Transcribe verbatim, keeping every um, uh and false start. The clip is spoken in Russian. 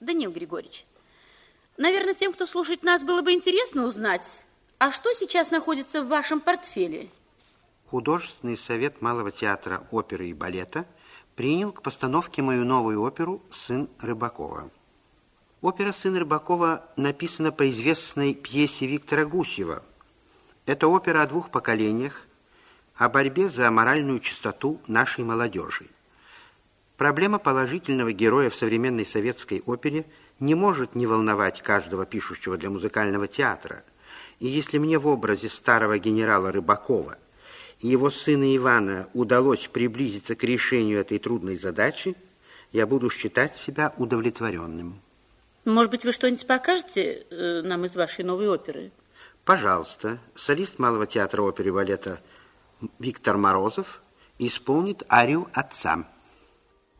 Даниил Григорьевич, наверное, тем, кто слушает нас, было бы интересно узнать, а что сейчас находится в вашем портфеле? Художественный совет Малого театра оперы и балета принял к постановке мою новую оперу «Сын Рыбакова». Опера «Сын Рыбакова» написана по известной пьесе Виктора Гусева. Это опера о двух поколениях, о борьбе за моральную чистоту нашей молодежи. Проблема положительного героя в современной советской опере не может не волновать каждого пишущего для музыкального театра. И если мне в образе старого генерала Рыбакова и его сына Ивана удалось приблизиться к решению этой трудной задачи, я буду считать себя удовлетворенным. Может быть, вы что-нибудь покажете э, нам из вашей новой оперы? Пожалуйста, солист Малого театра оперы и балета Виктор Морозов исполнит арию «Отца».